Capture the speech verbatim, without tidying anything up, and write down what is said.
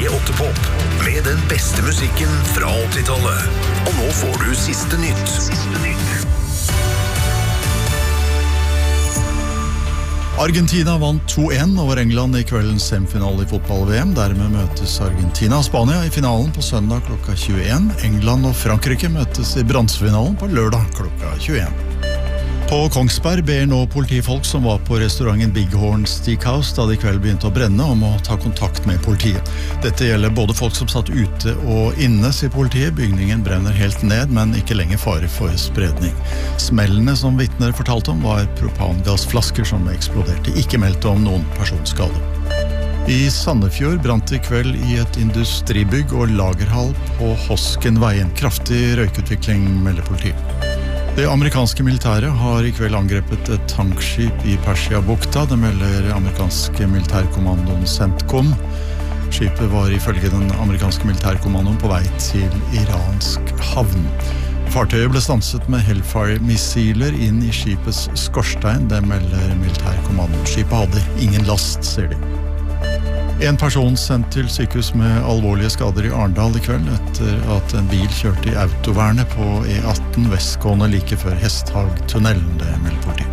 P åtte Pop med den beste musikken fra åttitallet. Og nå får du siste nytt. Siste nytt. Argentina vant to en over England i kveldens semifinale i fotball-V M. Dermed møtes Argentina og Spania i finalen på søndag klokka tjueen. England og Frankrike møtes i bronsefinalen på lørdag klokka tjueen. På Kongsberg ber nå politifolk som var på restauranten Big Horn Steakhouse da det i kveld begynte å brenne om å ta kontakt med politiet. Dette gjelder både folk som satt ute og inne, sier politiet. Bygningen brenner helt ned, men ikke lenger fare for spredning. Smellene som vitner fortalte om var propangassflasker som eksploderte. Ikke meldte om noen personskade. I Sandefjord brant i kveld i et industribygg og lagerhall på Hoskenveien. Kraftig røykutvikling, melder politiet. Det amerikanske militæret har i kveld angrepet et tankskip i Persiabukta. Det melder amerikanske militærkommandoen CENTCOM. Skipet var ifølge den amerikanske militærkommandoen på vei til iransk havn. Fartøyet ble stanset med Hellfire-missiler inn i skipets skorstein. Det melder militærkommandoen. Skipet hadde ingen last, sier de. En person sendt til sykehus med alvorlige skader i Arendal i kveld etter at en bil kjørte i autovernet på E atten vestgående like før Hesthagtunnelen, det melder politiet.